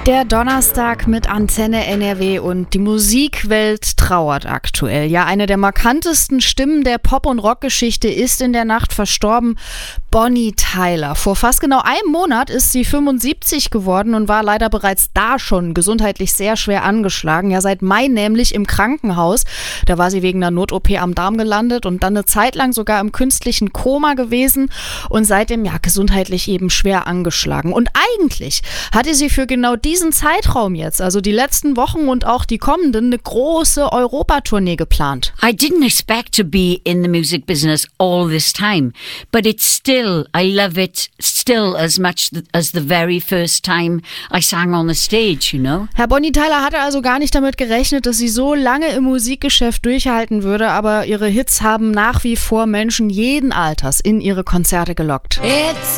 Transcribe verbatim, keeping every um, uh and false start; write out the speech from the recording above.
Der Donnerstag mit Antenne N R W und die Musikwelt trauert aktuell. Ja, eine der markantesten Stimmen der Pop- und Rockgeschichte ist in der Nacht verstorben. Bonnie Tyler. Vor fast genau einem Monat ist sie fünfundsiebzig geworden und war leider bereits da schon gesundheitlich sehr schwer angeschlagen. Ja, seit Mai nämlich im Krankenhaus. Da war sie wegen einer Not-O P am Darm gelandet und dann eine Zeit lang sogar im künstlichen Koma gewesen und seitdem ja gesundheitlich eben schwer angeschlagen. Und eigentlich hatte sie für genau diesen Zeitraum jetzt, also die letzten Wochen und auch die kommenden, eine große Europatournee geplant. I didn't expect to be in the music business all this time, but it's still, I love it still as much as the very first time I sang on the stage, you know. Herr Bonnie Tyler hatte also gar nicht damit gerechnet, dass sie so lange im Musikgeschäft durchhalten würde, aber ihre Hits haben nach wie vor Menschen jeden Alters in ihre Konzerte gelockt. It's